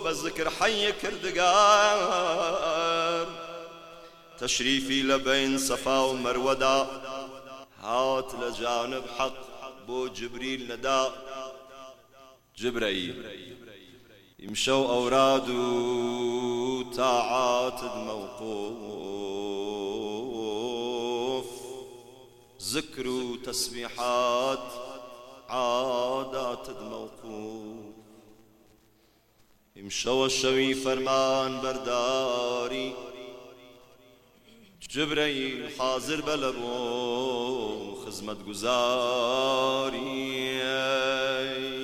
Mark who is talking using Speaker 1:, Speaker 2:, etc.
Speaker 1: بذكر حي كردقار تشريفي لبين صفا ومرودا هات لجانب حق بو جبريل ندى جبريل يمشوا أوراد وطاعات الموقوف ذكر وتسبيحات عادات الموقوف يمشوا الشوي فرمان برداري جبريل حاضر بلبو خدمت گزاری